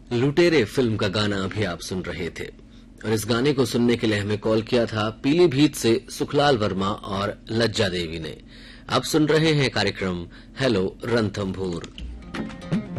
लुटेरे फिल्म का गाना अभी आप सुन रहे थे और इस गाने को सुनने के लिए हमें कॉल किया था पीलीभीत से सुखलाल वर्मा और लज्जा देवी ने। आप सुन रहे हैं कार्यक्रम हेलो रणथंभौर।